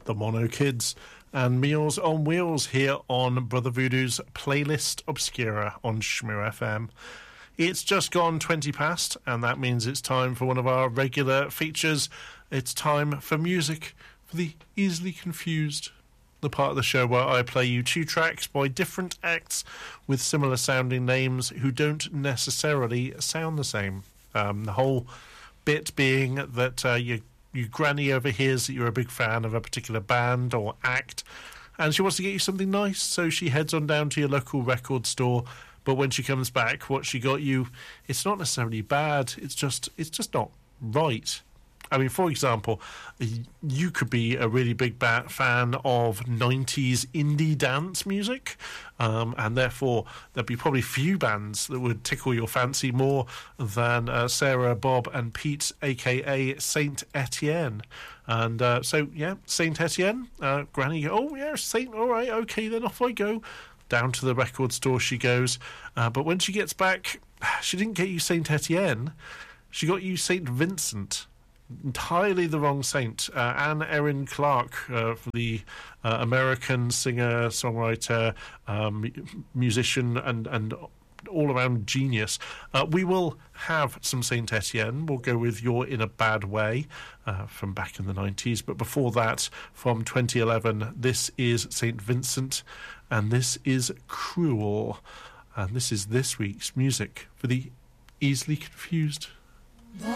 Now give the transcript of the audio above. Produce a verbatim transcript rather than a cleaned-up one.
the Mono Kids and Meals on Wheels here on Brother Voodoo's Playlist Obscura on Shmoo F M. It's just gone twenty past, and that means it's time for one of our regular features. It's time for music for the easily confused, the part of the show where I play you two tracks by different acts with similar sounding names who don't necessarily sound the same. Um, the whole bit being that uh, you Your granny overhears that you're a big fan of a particular band or act, and she wants to get you something nice, so she heads on down to your local record store. But when she comes back, what she got you, it's not necessarily bad. It's just, it's just not right. I mean, for example, you could be a really big ba- fan of nineties indie dance music, um, and therefore there'd be probably few bands that would tickle your fancy more than uh, Sarah, Bob and Pete, a k a. Saint Etienne. And uh, so, yeah, Saint Etienne, uh, Granny, oh, yeah, Saint, all right, okay, then off I go. Down to the record store she goes. Uh, but when she gets back, she didn't get you Saint Etienne, she got you Saint Vincent. Entirely the wrong saint. uh, Anne Erin Clark, uh, the uh, American singer, songwriter, um, musician, and and all-around genius. Uh, we will have some Saint Etienne. We'll go with You're in a Bad Way uh, from back in the nineties. But before that, from twenty eleven, this is Saint Vincent, and this is Cruel. And this is this week's music for the easily confused.